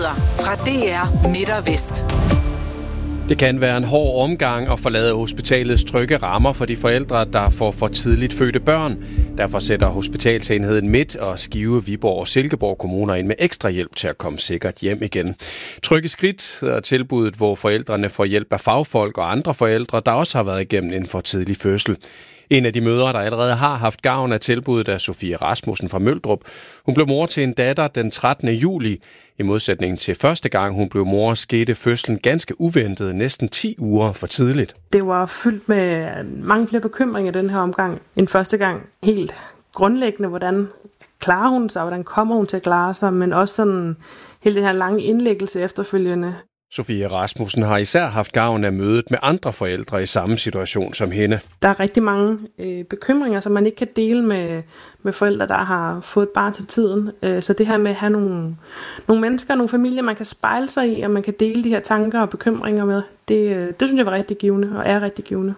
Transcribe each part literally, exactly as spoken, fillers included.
nyheder fra D R Midt og Vest. Det kan være en hård omgang at forlade hospitalets trygge rammer for de forældre, der får for tidligt fødte børn. Derfor sætter Hospitalsenheden Midt og Skive, Viborg og Silkeborg kommuner ind med ekstra hjælp til at komme sikkert hjem igen. Trygge Skridt er tilbuddet, hvor forældrene får hjælp af fagfolk og andre forældre, der også har været igennem en for tidlig fødsel. En af de mødre, der allerede har haft gavn af tilbuddet, er Sofie Rasmussen fra Møldrup. Hun blev mor til en datter den trettende juli. I modsætning til første gang, hun blev mor, skete fødslen ganske uventet, næsten ti uger for tidligt. Det var fyldt med mange flere bekymringer den her omgang end første gang. Helt grundlæggende, hvordan klarer hun sig, hvordan kommer hun til at klare sig, men også sådan hele den her lange indlæggelse efterfølgende. Sofie Rasmussen har især haft gavn af mødet med andre forældre i samme situation som hende. Der er rigtig mange øh, bekymringer, som man ikke kan dele med, med forældre, der har fået barn til tiden. Øh, så det her med at have nogle, nogle mennesker, nogle familier, man kan spejle sig i, og man kan dele de her tanker og bekymringer med, det, det synes jeg var rigtig givende og er rigtig givende.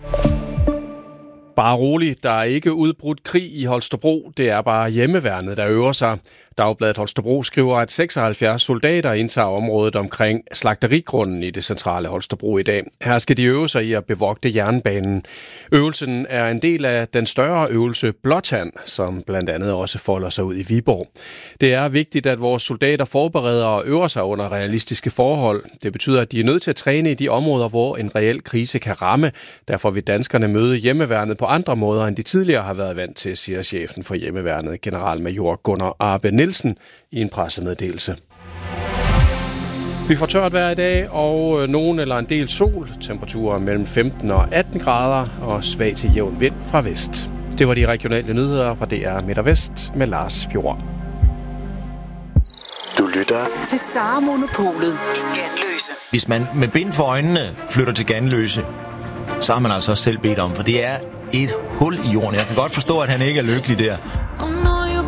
Bare rolig, der er ikke udbrudt krig i Holstebro, det er bare hjemmeværnet, der øver sig. Dagbladet Holstebro skriver, at seksoghalvfjerds soldater indtager området omkring slagterigrunden i det centrale Holstebro i dag. Her skal de øve sig i at bevogte jernbanen. Øvelsen er en del af den større øvelse Blåtand, som blandt andet også folder sig ud i Viborg. Det er vigtigt, at vores soldater forbereder og øver sig under realistiske forhold. Det betyder, at de er nødt til at træne i de områder, hvor en reel krise kan ramme. Derfor vil danskerne møde hjemmeværnet på andre måder, end de tidligere har været vant til, siger chefen for hjemmeværnet, generalmajor Gunnar Arbe Nielsen, i en pressemeddelelse. Vi får tørt vejr i dag, og nogen eller en del sol. Temperaturer mellem femten og atten grader, og svag til jævn vind fra vest. Det var de regionale nyheder fra D R Midt og Vest med Lars Fjord. Du lytter til Sara Monopolet i Ganløse. Hvis man med bind for øjnene flytter til Ganløse, så har man altså også selv bedt om, for det er et hul i jorden. Jeg kan godt forstå, at han ikke er lykkelig der.